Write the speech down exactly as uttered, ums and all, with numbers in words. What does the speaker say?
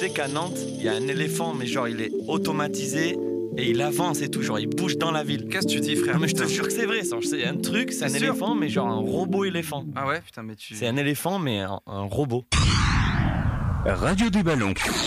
sais qu'à Nantes, il y a un éléphant, mais genre il est automatisé et il avance et tout, genre il bouge dans la ville. Qu'est-ce que tu dis, frère? Non mais je te jure que c'est vrai, ça. C'est un truc, c'est un C'est sûr éléphant, mais genre un robot éléphant. Ah ouais, putain, mais tu... C'est un éléphant, mais un, un robot. Radio du Ballon.